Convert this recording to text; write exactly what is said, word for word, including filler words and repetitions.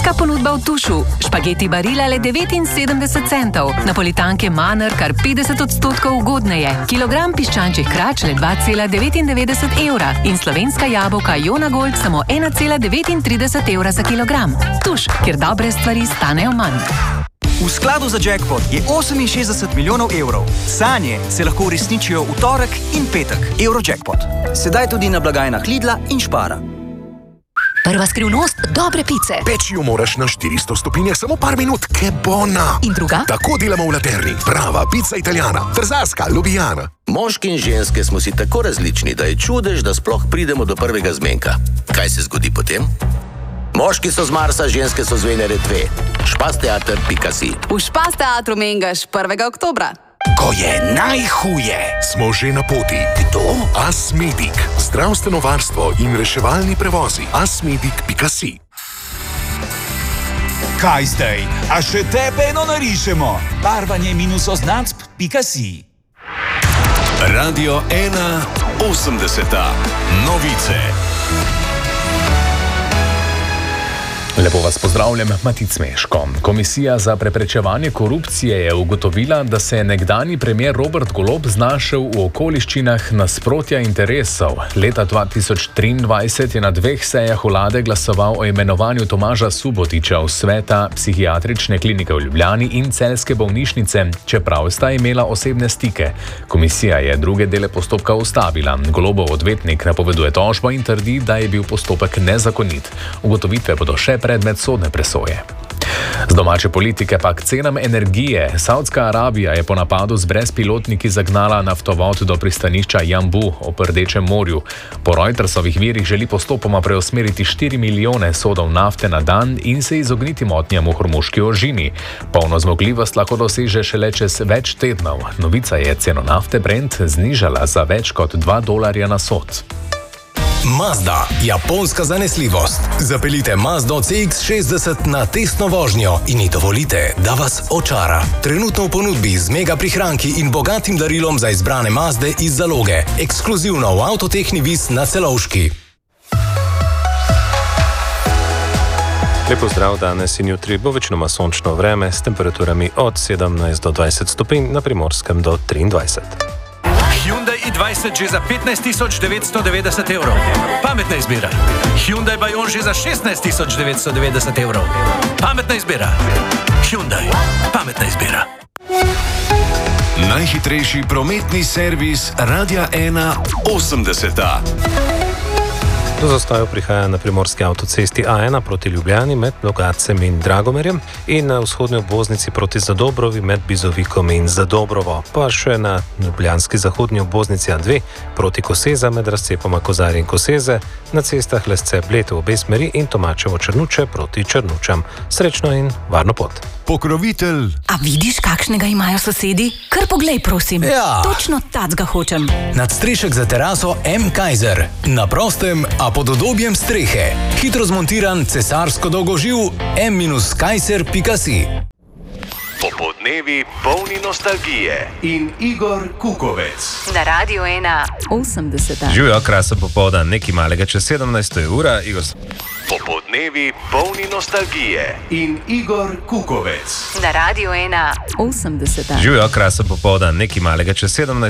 Sezonska ponudba v Tušu. Špageti Barilla le devetinsedemdeset centov. Napolitanke Manner kar petdeset odstotkov ugodneje. Kilogram piščančjih krač le dva cela devetindevetdeset evra. In slovenska jabolka Jona Gold samo ena cela devetintrideset evra za kilogram. Tuš, kjer dobre stvari stanejo manj. V skladu za jackpot je oseminšestdeset milijonov evrov. Sanje se lahko uresničijo v torek in petek. Eurojackpot. Sedaj tudi na blagajnah Lidla in Spara. Prva skrivnost dobre pice. Peči jo moraš na štiristo stopinjah samo par minut, ke bona. In druga? Tako delamo v Laterni. Prava pica italijana. Trzarska, Ljubljana. Moški in ženske smo si tako različni, da je čudež, da sploh pridemo do prvega zmenka. Kaj se zgodi potem? Moški so z Marsa, ženske so z Venere dve. Špasteater pika si. V Špasteatru mengaš prvega oktobra. Ko je najhuje, smo že na poti. Kdo? Asmedic. Zdravstveno varstvo in reševalni prevozi. Asmedic pika si. Kaj zdaj? A še tebe eno narišemo? Barvanje minus oznacb pika si. Radio ena osemdeseta. Novice. Lepo vas pozdravljam, Matic Meško. Komisija za preprečevanje korupcije je ugotovila, da se je nekdanji premier Robert Golob znašel v okoliščinah nasprotja interesov. Leta dva tisoč triindvajset je na dveh sejah vlade glasoval o imenovanju Tomaža Subotiča v sveta psihiatrične klinike v Ljubljani in celjske bolnišnice, čeprav sta imela osebne stike. Komisija je druge dele postopka ustavila. Golobov odvetnik napoveduje tožbo in trdi, da je bil postopek nezakonit. Ugotovitve bodo še predmet sodne presoje. Z domače politike pa k cenam energije. Saudska Arabija je po napadu z brezpilotniki zagnala naftovod do pristanišča Jambu ob Rdečem morju. Po Reutersovih virih želi postopoma preusmeriti štiri milijone sodov nafte na dan in se izogniti motnjam v Hormuški ožini. Polno zmogljivost lahko doseže šele čez več tednov. Novica je ceno nafte Brent znižala za več kot dva dolarja na sod. Mazda, japonska zanesljivost. Zapeljite Mazdo C X šestdeset na testno vožnjo in ji dovolite, da vas očara. Trenutno v ponudbi z mega prihranki in bogatim darilom za izbrane Mazde iz zaloge. Ekskluzivno v Avtotehni Vis na Celovški. Lepo zdrav, danes in jutri bo večinoma sončno vreme s temperaturami od sedemnajst do dvajset stopinj, na Primorskem do triindvajset. Hyundai i dvajset že za petnajst tisoč devetsto devetdeset evrov. Pametna izbira. Hyundai Bayon že za šestnajst tisoč devetsto devetdeset evrov. Pametna izbira. Hyundai. Pametna izbira. Najhitrejši prometni servis Radia ena osemdeseta. Do zastojev prihaja na primorski avtocesti A ena proti Ljubljani med Logatcem in Dragomerjem in na vzhodni obvoznici proti Zadobrovi med Bizovikom in Zadobrovo, pa še na ljubljanski zahodni obvoznici A dve proti Koseza med razcepoma Kozarje in Koseze, na cestah Lesce Bled v obe smeri in Tomačevo Črnuče proti Črnučam. Srečno in varno pot. Pokrovitelj. A vidiš, kakšnega imajo sosedi? Kar poglej, prosim. Ja. Točno tacga hočem. Nadstrešek za teraso M. Kaiser. Na prostem, a pod udobjem strehe. Hitro zmontiran cesarsko dolgoživ M Kaiser pika si. Popoldnevi polni nostalgije in Igor Kukovec. Na Radio ena osemdeseta. Živijo, krasen popoldan, nekaj malega čez sedemnajsto je ura, Igor. Popoldnevi polni nostalgije in Igor Kukovec. Na Radio ena osemdeseta. Živijo, krasen popoldan, nekaj malega čez sedemnajsto